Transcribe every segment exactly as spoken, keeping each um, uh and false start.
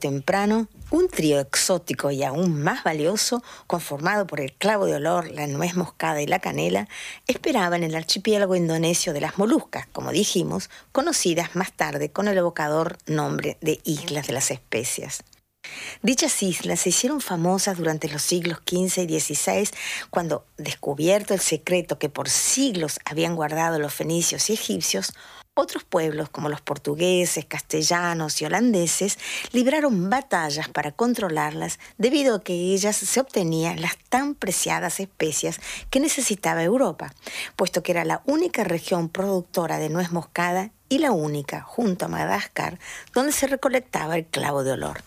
Temprano, un trío exótico y aún más valioso, conformado por el clavo de olor, la nuez moscada y la canela, esperaba en el archipiélago indonesio de las Molucas, como dijimos, conocidas más tarde con el evocador nombre de Islas de las Especias. Dichas islas se hicieron famosas durante los siglos quince y dieciséis, cuando, descubierto el secreto que por siglos habían guardado los fenicios y egipcios, otros pueblos como los portugueses, castellanos y holandeses libraron batallas para controlarlas debido a que ellas se obtenían las tan preciadas especias que necesitaba Europa, puesto que era la única región productora de nuez moscada y la única, junto a Madagascar, donde se recolectaba el clavo de olor.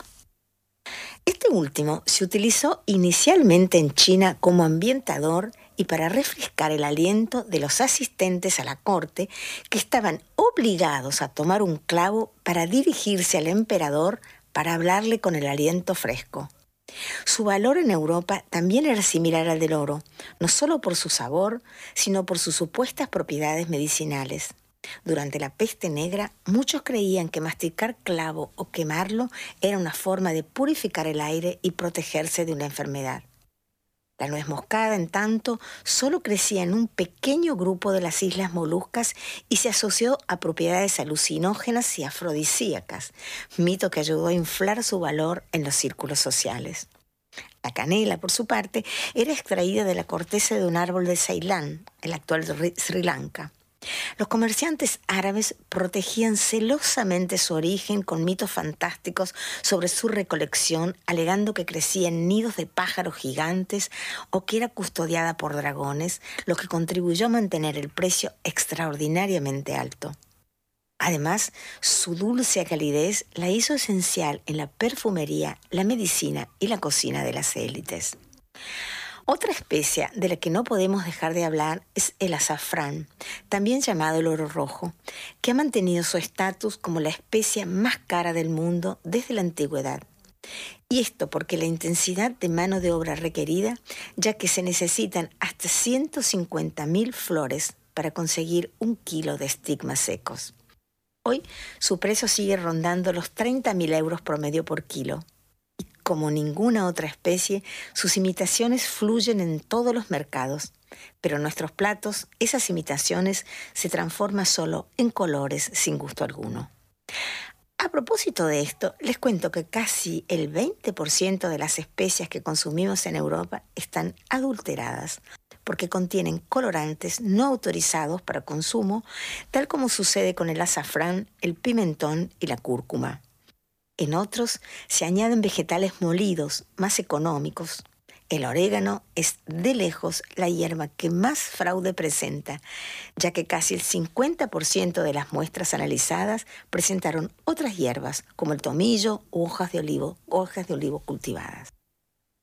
Este último se utilizó inicialmente en China como ambientador y para refrescar el aliento de los asistentes a la corte, que estaban obligados a tomar un clavo para dirigirse al emperador para hablarle con el aliento fresco. Su valor en Europa también era similar al del oro, no solo por su sabor, sino por sus supuestas propiedades medicinales. Durante la peste negra, muchos creían que masticar clavo o quemarlo era una forma de purificar el aire y protegerse de una enfermedad. La nuez moscada, en tanto, solo crecía en un pequeño grupo de las Islas Molucas y se asoció a propiedades alucinógenas y afrodisíacas, mito que ayudó a inflar su valor en los círculos sociales. La canela, por su parte, era extraída de la corteza de un árbol de Ceilán, el actual Sri Lanka. Los comerciantes árabes protegían celosamente su origen con mitos fantásticos sobre su recolección, alegando que crecía en nidos de pájaros gigantes o que era custodiada por dragones, lo que contribuyó a mantener el precio extraordinariamente alto. Además, su dulce calidez la hizo esencial en la perfumería, la medicina y la cocina de las élites. Otra especia de la que no podemos dejar de hablar es el azafrán, también llamado el oro rojo, que ha mantenido su estatus como la especia más cara del mundo desde la antigüedad. Y esto porque la intensidad de mano de obra requerida, ya que se necesitan hasta ciento cincuenta mil flores para conseguir un kilo de estigmas secos. Hoy su precio sigue rondando los treinta mil euros promedio por kilo. Como ninguna otra especie, sus imitaciones fluyen en todos los mercados, pero en nuestros platos esas imitaciones se transforman solo en colores sin gusto alguno. A propósito de esto, les cuento que casi el veinte por ciento de las especias que consumimos en Europa están adulteradas, porque contienen colorantes no autorizados para consumo, tal como sucede con el azafrán, el pimentón y la cúrcuma. En otros se añaden vegetales molidos, más económicos. El orégano es de lejos la hierba que más fraude presenta, ya que casi el cincuenta por ciento de las muestras analizadas presentaron otras hierbas, como el tomillo u hojas de olivo, hojas de olivo cultivadas.